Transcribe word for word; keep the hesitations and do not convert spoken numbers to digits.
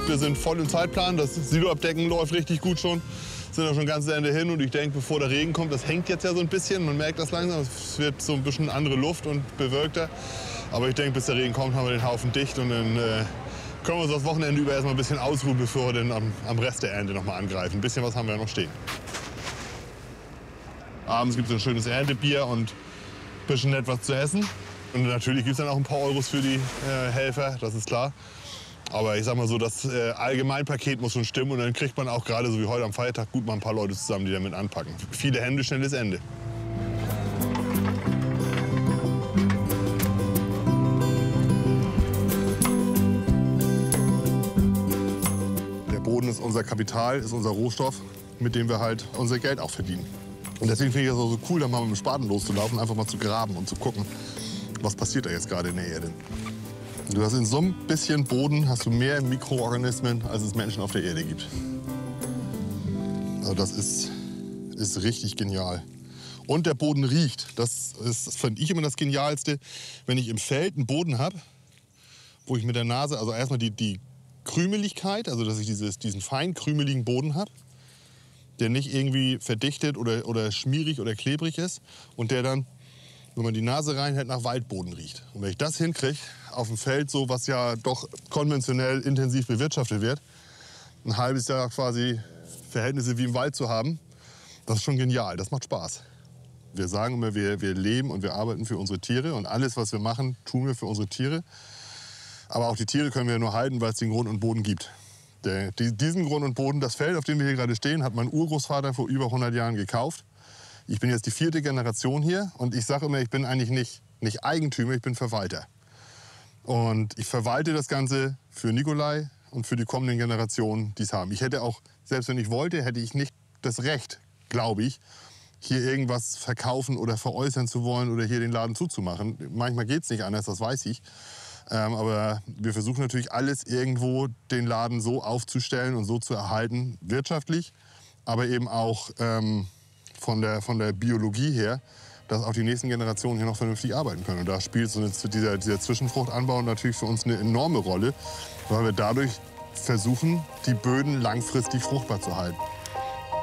wir sind voll im Zeitplan. Das Silo-Abdecken läuft richtig gut schon. Sind ja schon ganz Ende hin und ich denke, bevor der Regen kommt, das hängt jetzt ja so ein bisschen. Man merkt das langsam, es wird so ein bisschen andere Luft und bewölkter. Aber ich denke, bis der Regen kommt, haben wir den Haufen dicht und dann äh, können wir uns das Wochenende über erstmal ein bisschen ausruhen, bevor wir dann am, am Rest der Ernte noch mal angreifen. Ein bisschen was haben wir ja noch stehen. Abends gibt es ein schönes Erntebier und ein bisschen nett was zu essen. Und natürlich gibt es dann auch ein paar Euros für die äh, Helfer, das ist klar. Aber ich sag mal so, das äh, Allgemeinpaket muss schon stimmen und dann kriegt man auch gerade so wie heute am Feiertag gut mal ein paar Leute zusammen, die damit anpacken. Viele Hände, schnelles Ende. Der Boden ist unser Kapital, ist unser Rohstoff, mit dem wir halt unser Geld auch verdienen. Und deswegen finde ich das auch so cool, da mal mit dem Spaten loszulaufen, einfach mal zu graben und zu gucken, was passiert da jetzt gerade in der Erde. Du hast in so ein bisschen Boden hast du mehr Mikroorganismen, als es Menschen auf der Erde gibt. Also das ist, ist richtig genial. Und der Boden riecht. Das ist, das finde ich immer das Genialste, wenn ich im Feld einen Boden habe, wo ich mit der Nase, also erstmal die, die Krümeligkeit, also dass ich dieses, diesen fein krümeligen Boden habe, der nicht irgendwie verdichtet oder, oder schmierig oder klebrig ist und der dann, wenn man die Nase reinhält, nach Waldboden riecht. Und wenn ich das hinkriege, auf dem Feld, so was ja doch konventionell intensiv bewirtschaftet wird, ein halbes Jahr quasi Verhältnisse wie im Wald zu haben, das ist schon genial, das macht Spaß. Wir sagen immer, wir, wir leben und wir arbeiten für unsere Tiere und alles, was wir machen, tun wir für unsere Tiere. Aber auch die Tiere können wir nur halten, weil es den Grund und Boden gibt. Der, die, diesen Grund und Boden, das Feld, auf dem wir hier gerade stehen, hat mein Urgroßvater vor über hundert Jahren gekauft. Ich bin jetzt die vierte Generation hier und ich sage immer, ich bin eigentlich nicht, nicht Eigentümer, ich bin Verwalter. Und ich verwalte das Ganze für Nikolai und für die kommenden Generationen, die es haben. Ich hätte auch, selbst wenn ich wollte, hätte ich nicht das Recht, glaube ich, hier irgendwas verkaufen oder veräußern zu wollen oder hier den Laden zuzumachen. Manchmal geht es nicht anders, das weiß ich. Ähm, aber wir versuchen natürlich alles irgendwo, den Laden so aufzustellen und so zu erhalten, wirtschaftlich, aber eben auch ähm, von der, von der Biologie her, dass auch die nächsten Generationen hier noch vernünftig arbeiten können. Und da spielt so eine, dieser, dieser Zwischenfruchtanbau natürlich für uns eine enorme Rolle, weil wir dadurch versuchen, die Böden langfristig fruchtbar zu halten.